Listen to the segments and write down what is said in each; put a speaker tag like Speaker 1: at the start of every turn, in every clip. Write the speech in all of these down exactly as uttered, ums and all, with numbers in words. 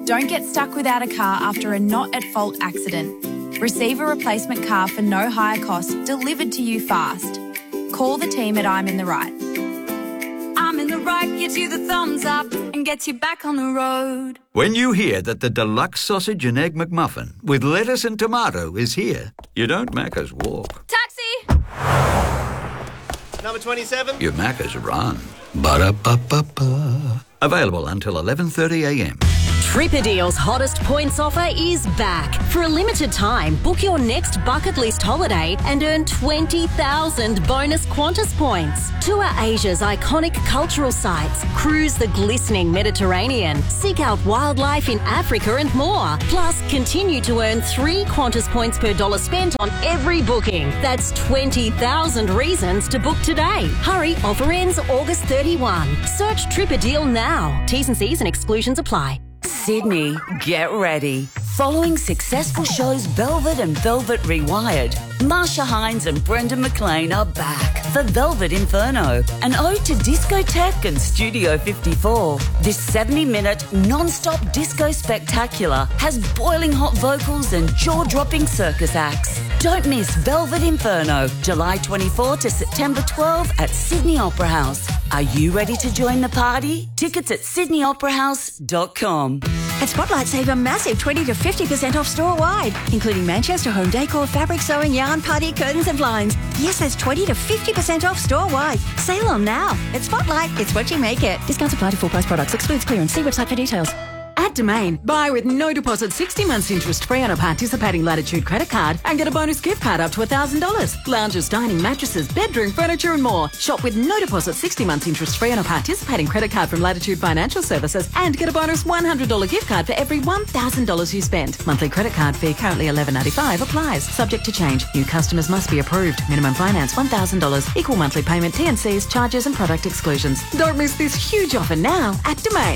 Speaker 1: Don't get stuck without a car after a not-at-fault accident. Receive a replacement car for no higher cost delivered to you fast. Call the team at I'm in the Right. I'm in the Right gives you the thumbs up and gets you back on the road.
Speaker 2: When you hear that the deluxe sausage and egg McMuffin with lettuce and tomato is here, you don't Macca's walk.
Speaker 1: Taxi!
Speaker 3: Number twenty-seven.
Speaker 2: You Macca's run. Ba-da-ba-ba-ba. Available until eleven thirty a m.
Speaker 4: Tripadeal's hottest points offer is back. For a limited time, book your next bucket list holiday and earn twenty thousand bonus Qantas points. Tour Asia's iconic cultural sites, cruise the glistening Mediterranean, seek out wildlife in Africa and more. Plus, continue to earn three Qantas points per dollar spent on every booking. That's twenty thousand reasons to book today. Hurry, offer ends August thirty-first. Search Tripadeal now. T's and C's and exclusions apply.
Speaker 5: Sydney, get ready. Following successful shows Velvet and Velvet Rewired, Marsha Hines and Brendan McLean are back for Velvet Inferno, an ode to discotheque and Studio fifty-four. This seventy-minute non-stop disco spectacular has boiling hot vocals and jaw-dropping circus acts. Don't miss Velvet Inferno, July twenty-fourth to September twelfth at Sydney Opera House. Are you ready to join the party? Tickets at sydney opera house dot com.
Speaker 6: At Spotlight, save a massive twenty to fifty percent off store-wide, including Manchester home decor, fabric sewing, yarn, party curtains and blinds. Yes, that's twenty to fifty percent off store-wide. Sale on now. At Spotlight, it's what you make it. Discounts apply to full-price products. Excludes clearance. See website for details.
Speaker 7: At Domain, buy with no deposit sixty months interest free on a participating Latitude credit card and get a bonus gift card up to one thousand dollars. Lounges, dining, mattresses, bedroom, furniture and more. Shop with no deposit sixty months interest free on a participating credit card from Latitude Financial Services and get a bonus one hundred dollars gift card for every one thousand dollars you spend. Monthly credit card fee currently eleven ninety-five applies. Subject to change. New customers must be approved. Minimum finance one thousand dollars. Equal monthly payment. T and C's, charges and product exclusions. Don't miss this huge offer now at Domain.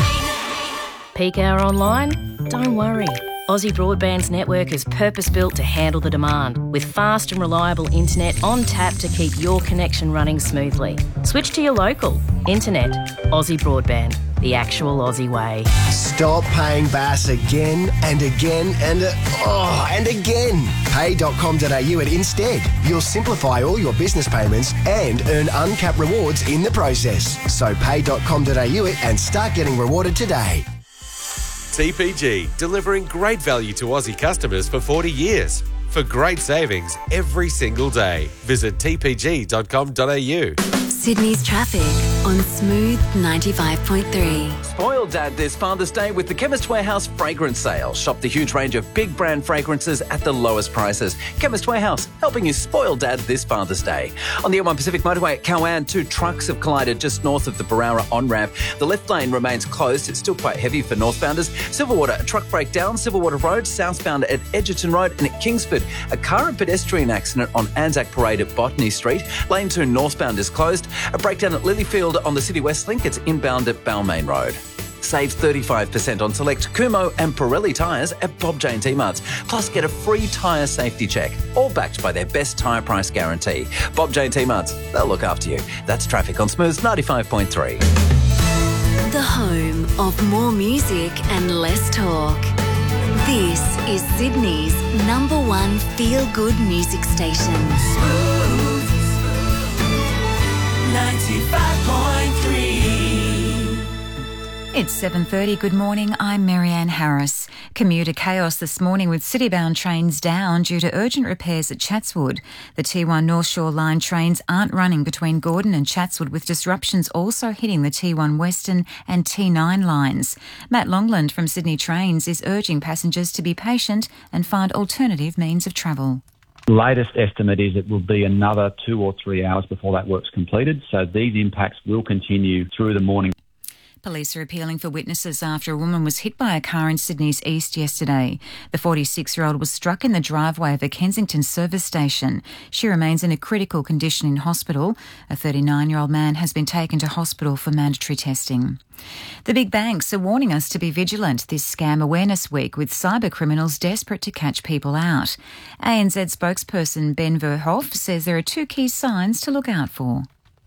Speaker 8: Peak hour online? Don't worry. Aussie Broadband's network is purpose-built to handle the demand, with fast and reliable internet on tap to keep your connection running smoothly. Switch to your local. Internet. Aussie Broadband. The actual Aussie way.
Speaker 9: Stop paying Bass again and again and uh, oh, and again. pay dot com dot a u at Instead. You'll simplify all your business payments and earn uncapped rewards in the process. So pay dot com dot a u and start getting rewarded today.
Speaker 10: T P G, delivering great value to Aussie customers for forty years. For great savings every single day. Visit t p g dot com dot a u.
Speaker 11: Sydney's traffic on Smooth ninety-five point three.
Speaker 12: Spoil Dad this Father's Day with the Chemist Warehouse fragrance sale. Shop the huge range of big brand fragrances at the lowest prices. Chemist Warehouse, helping you spoil Dad this Father's Day. On the M one Pacific Motorway at Cowan, two trucks have collided just north of the Barara on-ramp. The left lane remains closed. It's still quite heavy for northbounders. Silverwater, a truck breakdown. Silverwater Road, southbound at Edgerton Road. And at Kingsford, a car and pedestrian accident on Anzac Parade at Botany Street. Lane two northbound is closed. A breakdown at Lilyfield on the City West Link. It's inbound at Balmain Road. Save thirty-five percent on select Kumo and Pirelli tyres at Bob Jane T-Marts. Plus, get a free tyre safety check. All backed by their best tyre price guarantee. Bob Jane T-Marts, they'll look after you. That's traffic on Smooth ninety-five point three.
Speaker 11: The home of more music and less talk. This is Sydney's number one feel-good music station.
Speaker 13: Smooth ninety-five point three.
Speaker 14: It's seven thirty. Good morning. I'm Marianne Harris. Commuter chaos this morning with city-bound trains down due to urgent repairs at Chatswood. The T one North Shore Line trains aren't running between Gordon and Chatswood, with disruptions also hitting the T one Western and T nine lines. Matt Longland from Sydney Trains is urging passengers to be patient and find alternative means of travel.
Speaker 15: Latest estimate is it will be another two or three hours before that work's completed, so these impacts will continue through the morning.
Speaker 14: Police are appealing for witnesses after a woman was hit by a car in Sydney's east yesterday. The forty-six-year-old was struck in the driveway of a Kensington service station. She remains in a critical condition in hospital. A thirty-nine-year-old man has been taken to hospital for mandatory testing. The big banks are warning us to be vigilant this Scam Awareness Week, with cyber criminals desperate to catch people out. A N Z spokesperson Ben Verhoef says there are two key signs to look out for.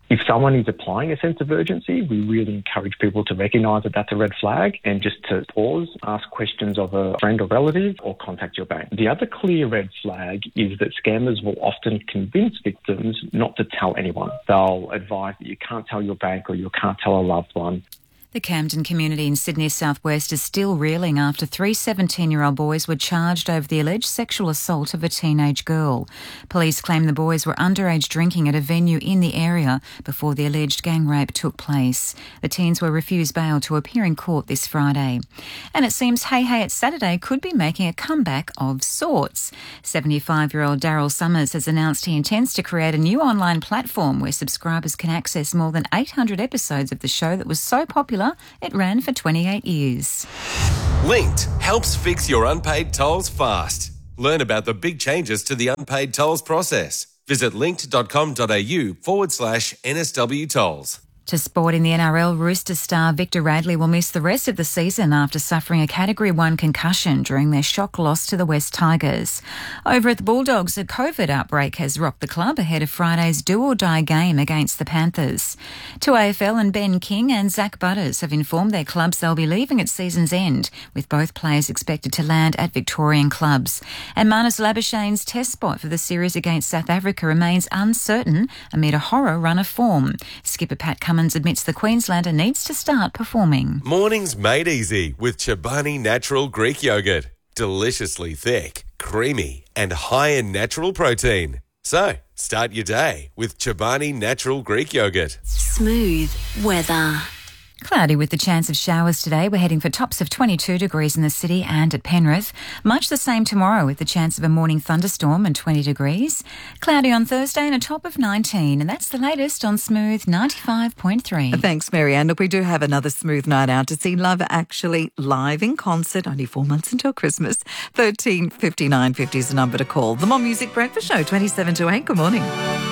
Speaker 16: If someone is applying a sense of urgency, we really encourage people to recognise that that's a red flag and just to pause, ask questions of a friend or relative, or contact your bank. The other clear red flag is that scammers will often convince victims not to tell anyone. They'll advise that you can't tell your bank or you can't tell a loved one.
Speaker 14: The Camden community in Sydney's southwest is still reeling after three seventeen-year-old boys were charged over the alleged sexual assault of a teenage girl. Police claim the boys were underage drinking at a venue in the area before the alleged gang rape took place. The teens were refused bail to appear in court this Friday. And it seems Hey Hey It's Saturday could be making a comeback of sorts. seventy-five-year-old Daryl Summers has announced he intends to create a new online platform where subscribers can access more than eight hundred episodes of the show that was so popular it ran for twenty-eight years.
Speaker 10: Linked helps fix your unpaid tolls fast. Learn about the big changes to the unpaid tolls process. Visit linked.com.au forward slash NSW tolls.
Speaker 14: To sport in the N R L, Rooster star Victor Radley will miss the rest of the season after suffering a Category one concussion during their shock loss to the West Tigers. Over at the Bulldogs, a COVID outbreak has rocked the club ahead of Friday's do-or-die game against the Panthers. To A F L, and Ben King and Zach Butters have informed their clubs they'll be leaving at season's end, with both players expected to land at Victorian clubs. And Marnus Labuschagne's test spot for the series against South Africa remains uncertain amid a horror run of form. Skipper Pat Cummins admits the Queenslander needs to start performing.
Speaker 10: Mornings made easy with Chobani Natural Greek Yogurt. Deliciously thick, creamy and high in natural protein. So, start your day with Chobani Natural Greek Yogurt.
Speaker 11: Smooth weather.
Speaker 14: Cloudy with the chance of showers today. We're heading for tops of twenty-two degrees in the city and at Penrith. Much the same tomorrow with the chance of a morning thunderstorm and twenty degrees. Cloudy on Thursday and a top of nineteen. And that's the latest on Smooth ninety-five point three.
Speaker 17: Thanks, Marianne. Look, we do have another Smooth night out to see Love Actually live in concert. Only four months until Christmas. thirteen fifty-nine fifty is the number to call. The More Music Breakfast Show, twenty-seven to eight. Good morning.